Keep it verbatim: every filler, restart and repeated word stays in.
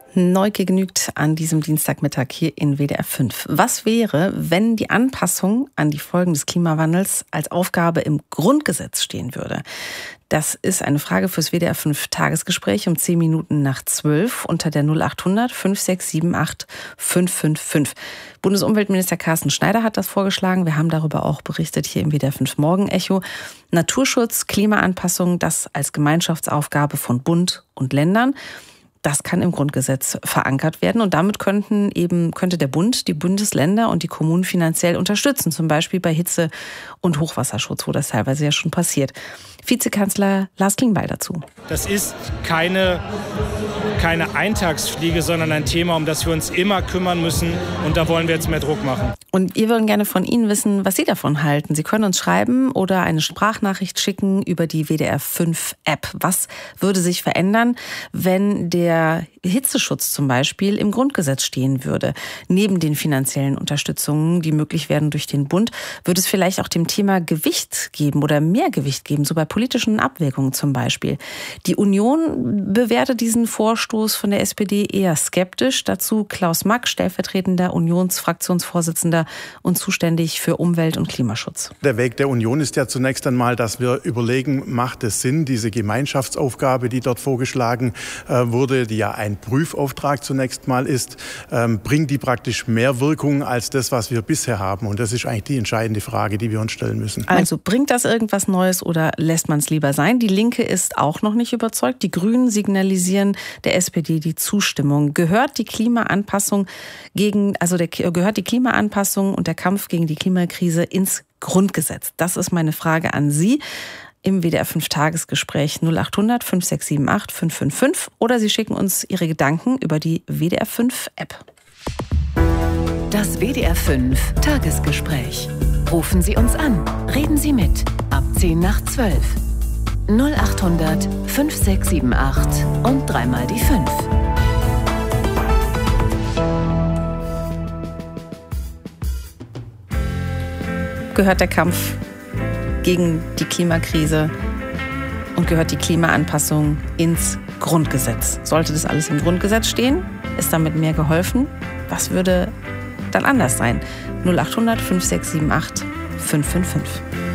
Neu gegnügt an diesem Dienstagmittag hier in W D R fünf. Was wäre, wenn die Anpassung an die Folgen des Klimawandels als Aufgabe im Grundgesetz stehen würde? Das ist eine Frage fürs W D R fünf Tagesgespräch um zehn Minuten nach zwölf unter der null acht hundert fünf sechs sieben acht fünf fünf fünf. Bundesumweltminister Carsten Schneider hat das vorgeschlagen. Wir haben darüber auch berichtet hier im W D R fünf Morgenecho. Naturschutz, Klimaanpassung, das als Gemeinschaftsaufgabe von Bund und Ländern. Das kann im Grundgesetz verankert werden und damit könnten eben, könnte der Bund die Bundesländer und die Kommunen finanziell unterstützen, zum Beispiel bei Hitze- und Hochwasserschutz, wo das teilweise ja schon passiert. Vizekanzler Lars Klingbeil dazu. Das ist keine, keine Eintagsfliege, sondern ein Thema, um das wir uns immer kümmern müssen, und da wollen wir jetzt mehr Druck machen. Und wir würden gerne von Ihnen wissen, was Sie davon halten. Sie können uns schreiben oder eine Sprachnachricht schicken über die W D R fünf App. Was würde sich verändern, wenn der Hitzeschutz zum Beispiel im Grundgesetz stehen würde? Neben den finanziellen Unterstützungen, die möglich werden durch den Bund, würde es vielleicht auch dem Thema Gewicht geben oder mehr Gewicht geben, so bei politischen Abwägungen zum Beispiel. Die Union bewertet diesen Vorstoß von der S P D eher skeptisch. Dazu Klaus Mack, stellvertretender Unionsfraktionsvorsitzender und zuständig für Umwelt- und Klimaschutz. Der Weg der Union ist ja zunächst einmal, dass wir überlegen, macht es Sinn, diese Gemeinschaftsaufgabe, die dort vorgeschlagen äh, wurde, die ja ein Prüfauftrag zunächst mal ist, ähm, bringt die praktisch mehr Wirkung als das, was wir bisher haben? Und das ist eigentlich die entscheidende Frage, die wir uns stellen müssen. Also bringt das irgendwas Neues oder lässt man es lieber sein? Die Linke ist auch noch nicht überzeugt. Die Grünen signalisieren der S P D die Zustimmung. Gehört die Klimaanpassung gegen, also der, gehört die Klimaanpassung und der Kampf gegen die Klimakrise ins Grundgesetz? Das ist meine Frage an Sie im W D R fünf Tagesgespräch null acht hundert fünf sechs sieben acht fünf fünf fünf oder Sie schicken uns Ihre Gedanken über die W D R fünf App. Das W D R fünf Tagesgespräch. Rufen Sie uns an. Reden Sie mit. Ab zehn nach zwölf. null acht hundert fünf sechs sieben acht und dreimal die fünf. Gehört der Kampf gegen die Klimakrise und gehört die Klimaanpassung ins Grundgesetz? Sollte das alles im Grundgesetz stehen? Ist damit mehr geholfen? Was würde dann anders sein? null acht hundert fünf sechs sieben acht fünf fünf fünf.